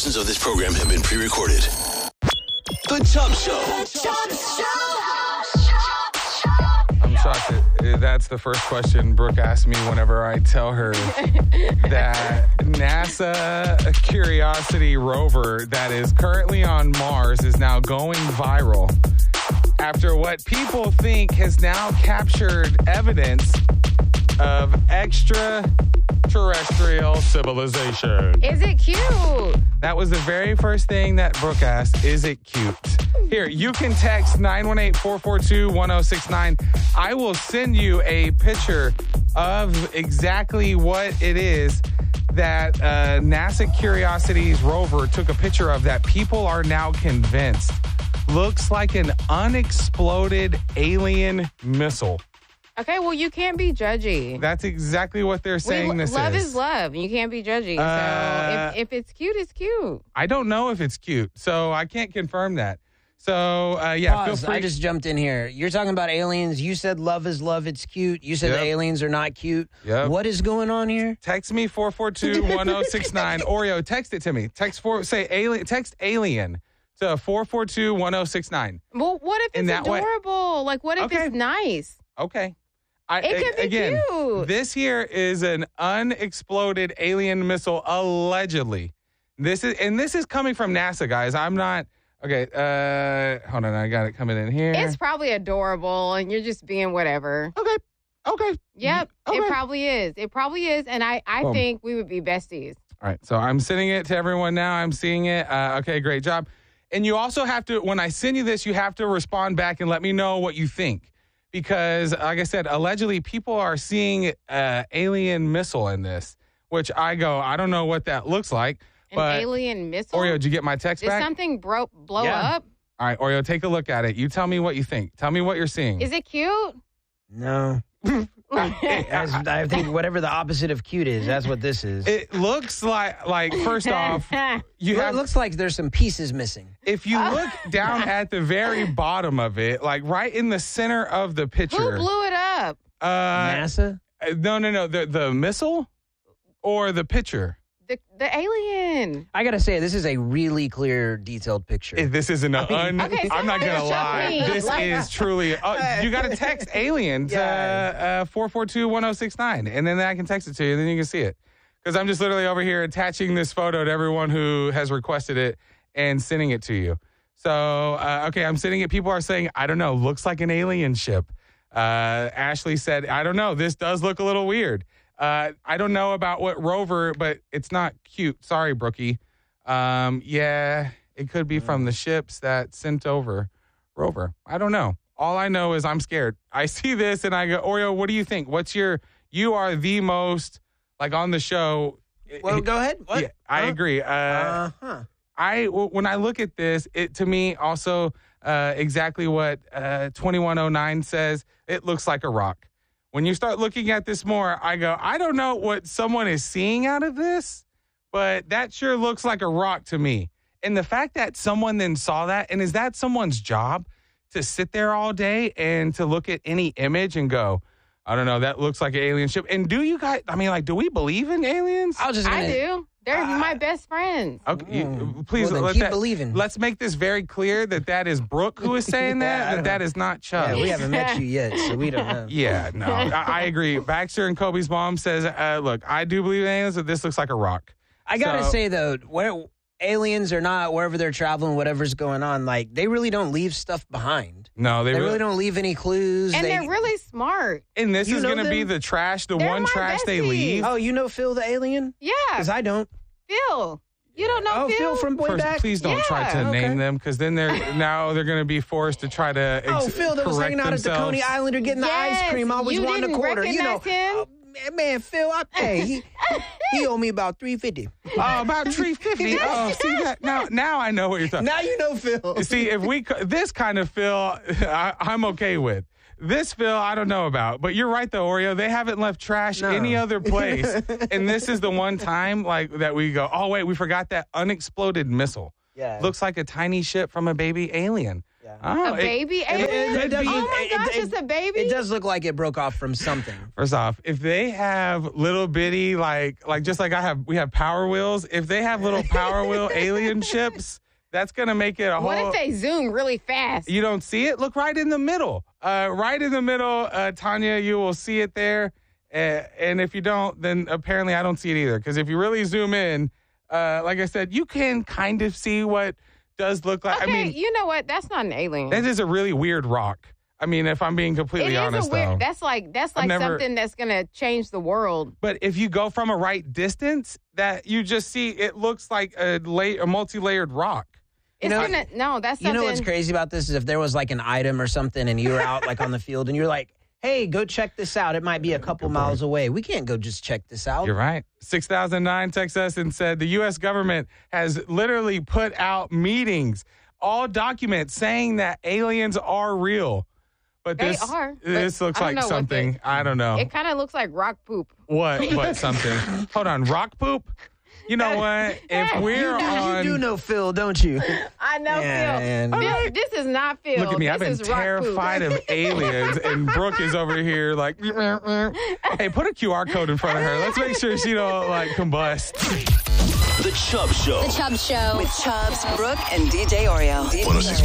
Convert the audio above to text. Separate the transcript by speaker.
Speaker 1: portions of this program have been pre-recorded. The Tubbs Show.
Speaker 2: I'm shocked that that's the first question Brooke asks me whenever I tell her that NASA Curiosity rover that is currently on Mars is now going viral after what people think has now captured evidence of extraterrestrial civilization.
Speaker 3: Is it cute?
Speaker 2: That was the very first thing that Brooke asked. Is it cute? Here, you can text 918-442-1069. I will send you a picture of exactly what it is that NASA Curiosity's rover took a picture of that people are now convinced looks like an unexploded alien missile.
Speaker 3: Okay, well, you can't be judgy.
Speaker 2: That's exactly what they're saying this is.
Speaker 3: Love is love. You can't be judgy. So if it's cute, it's cute.
Speaker 2: I don't know if it's cute, so I can't confirm that. So, yeah,
Speaker 4: Pause.
Speaker 2: feel free.
Speaker 4: I just jumped in here. You're talking about aliens. You said love is love. It's cute. You said the aliens are not cute.
Speaker 2: Yep.
Speaker 4: What is going on here?
Speaker 2: Text me 442-1069. Oreo, text it to me. Text alien to 442-1069.
Speaker 3: Well, what if it's adorable? Like, what if it's nice?
Speaker 2: Okay.
Speaker 3: It could be cute.
Speaker 2: This here is an unexploded alien missile, allegedly. This is coming from NASA, guys. I'm not. Okay, hold on. I got it coming in here.
Speaker 3: It's probably adorable, and you're just being whatever.
Speaker 2: Okay.
Speaker 3: Yep,
Speaker 2: okay.
Speaker 3: It probably is. It probably is, and I think we would be besties.
Speaker 2: All right, so I'm sending it to everyone now. I'm seeing it. Okay, great job. And you also have to, when I send you this, you have to respond back and let me know what you think. Because, like I said, allegedly people are seeing an alien missile in this, which I don't know what that looks like.
Speaker 3: An alien missile?
Speaker 2: Oreo, did you get my text back?
Speaker 3: Did something blow up?
Speaker 2: All right, Oreo, take a look at it. You tell me what you think. Tell me what you're seeing.
Speaker 3: It cute?
Speaker 4: No. I think whatever the opposite of cute is, that's what this is.
Speaker 2: It looks like first off,
Speaker 4: it looks like there's some pieces missing.
Speaker 2: If you look down at the very bottom of it, like right in the center of the picture.
Speaker 3: Who blew it up?
Speaker 4: NASA?
Speaker 2: No. The missile or the picture?
Speaker 3: The alien.
Speaker 4: I got to say, this is a really clear, detailed picture.
Speaker 2: This is I'm not going to lie. This is truly, you got to text alien to 442-1069, and then I can text it to you, and then you can see it. Because I'm just literally over here attaching this photo to everyone who has requested it and sending it to you. So, okay, I'm sending it. People are saying, I don't know, looks like an alien ship. Ashley said, I don't know, this does look a little weird. I don't know about what rover, but it's not cute. Sorry, Brookie. Yeah, it could be from the ships that sent over rover. I don't know. All I know is I'm scared. I see this and I go, Oreo, what do you think? You are the most, like, on the show.
Speaker 4: Well, go ahead. What?
Speaker 2: Yeah, I agree. When I look at this, it to me also exactly what 2109 says. It looks like a rock. When you start looking at this more, I go, I don't know what someone is seeing out of this, but that sure looks like a rock to me. And the fact that someone then saw that, and is that someone's job to sit there all day and to look at any image and go, I don't know, that looks like an alien ship. And do you guys, do we believe in aliens?
Speaker 3: I do. They're my best friends.
Speaker 2: Okay, please
Speaker 4: keep believing.
Speaker 2: Let's make this very clear that is Brooke who is saying that is not Chubb.
Speaker 4: Yeah, we haven't met you yet, so we don't know.
Speaker 2: Yeah, no, I agree. Baxter and Kobe's mom says, look, I do believe in aliens, but this looks like a rock.
Speaker 4: I got to say, though, where aliens or not, wherever they're traveling, whatever's going on, like, they really don't leave stuff behind.
Speaker 2: No, they
Speaker 4: really don't leave any clues.
Speaker 3: And they're really smart.
Speaker 2: And this is going to be the trash, the one trash they leave.
Speaker 4: Oh, you know Phil the alien?
Speaker 3: Yeah.
Speaker 4: Because I don't.
Speaker 3: Phil. You don't know Phil?
Speaker 4: Phil from way back?
Speaker 2: Please don't try to name them, because then they're going to be forced to try to
Speaker 4: Phil that was hanging out at the Coney Islander getting the ice cream. I always wanted a quarter.
Speaker 3: Him?
Speaker 4: Man, Phil, he owed me about $350.
Speaker 2: Oh, about $350. Oh, see that? Now I know what you're talking.
Speaker 4: Now you know Phil.
Speaker 2: See, this kind of Phil, I'm okay with. This Phil, I don't know about. But you're right, though, Oreo. They haven't left trash any other place. And this is the one time that we go, oh, wait, we forgot that unexploded missile.
Speaker 4: Yeah.
Speaker 2: Looks like a tiny ship from a baby alien.
Speaker 4: Yeah.
Speaker 2: Oh,
Speaker 3: A baby alien?
Speaker 2: could be.
Speaker 3: Oh my gosh, it's a baby?
Speaker 4: It does look like it broke off from something.
Speaker 2: First off, if they have little bitty, like just like we have Power Wheels. If they have little Power Wheel alien ships, that's gonna make it a whole.
Speaker 3: What if they zoom really fast?
Speaker 2: You don't see it? Look right in the middle. Right in the middle, Tanya, you will see it there. And if you don't, then apparently I don't see it either. Because if you really zoom in, like I said, you can kind of see what does look like.
Speaker 3: Okay,
Speaker 2: I mean,
Speaker 3: you know what? That's not an alien.
Speaker 2: that is a really weird rock. I mean, if I'm being completely honest, though.
Speaker 3: That's like
Speaker 2: never-
Speaker 3: something that's gonna change the world.
Speaker 2: But if you go from a right distance, that you just see it looks like a multi-layered rock.
Speaker 3: It's
Speaker 4: know-
Speaker 3: gonna no. That's
Speaker 4: You
Speaker 3: something.
Speaker 4: know what's crazy about this is if there was like an item or something and you were out like on the field and you're like, hey, go check this out. It might be a couple miles away. We can't go just check this out.
Speaker 2: You're right. 6009 texts us and said the U.S. government has literally put out meetings, all documents saying that aliens are real. But
Speaker 3: They
Speaker 2: this,
Speaker 3: are, but
Speaker 2: this looks
Speaker 3: I don't
Speaker 2: like
Speaker 3: know what
Speaker 2: something. I don't know.
Speaker 3: It kind of looks like rock poop.
Speaker 2: What something? Hold on. Rock poop? You know what? If we're
Speaker 4: You do
Speaker 2: on.
Speaker 4: know Phil, don't you?
Speaker 3: I know,
Speaker 4: Yeah,
Speaker 3: Phil.
Speaker 4: man.
Speaker 3: Phil, this is not Phil.
Speaker 2: Look at me. I've
Speaker 3: This
Speaker 2: been
Speaker 3: is rock poop.
Speaker 2: terrified of aliens, and Brooke is over here like, hey, put a QR code in front of her. Let's make sure she don't like combust.
Speaker 1: The Chubb Show.
Speaker 5: The Chubb Show.
Speaker 6: With Chubbs, Brooke, and DJ Oreo.
Speaker 1: 106.